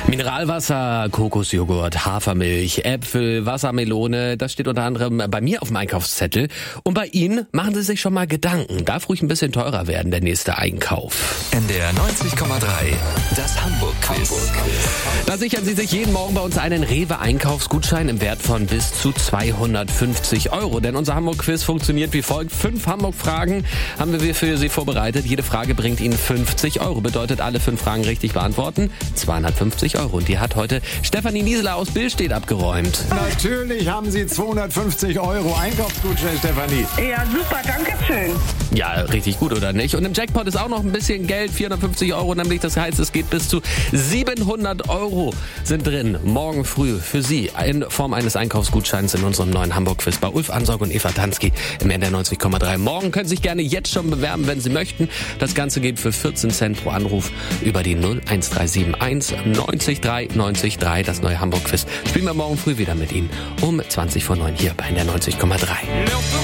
Mineralwasser, Kokosjoghurt, Hafermilch, Äpfel, Wassermelone, das steht unter anderem bei mir auf dem Einkaufszettel. Und bei Ihnen machen Sie sich schon mal Gedanken. Darf ruhig ein bisschen teurer werden, der nächste Einkauf. NDR 90,3, das Hamburg-Quiz. Da sichern Sie sich jeden Morgen bei uns einen Rewe-Einkaufsgutschein im Wert von bis zu 250 €. Denn unser Hamburg-Quiz funktioniert wie folgt. 5 Hamburg-Fragen haben wir für Sie vorbereitet. Jede Frage bringt Ihnen 50 €. Bedeutet, alle 5 Fragen richtig beantworten, 250 €. Und die hat heute Stefanie Nieseler aus Billstedt abgeräumt. Natürlich haben Sie 250 € Einkaufsgutschein, Stefanie. Ja, super, danke schön. Ja, richtig gut, oder nicht? Und im Jackpot ist auch noch ein bisschen Geld, 450 €, nämlich das heißt, es geht bis zu 700 € sind drin. Morgen früh für Sie in Form eines Einkaufsgutscheins in unserem neuen Hamburg-Quiz bei Ulf Ansorg und Eva Tansky im NDR 90,3. Morgen können Sie sich gerne jetzt schon bewerben, wenn Sie möchten. Das Ganze geht für 14 Cent pro Anruf über die 01371 90 3 90 3. Das neue Hamburg-Quiz spielen wir morgen früh wieder mit Ihnen um 20 vor 9 hier bei NDR 90,3.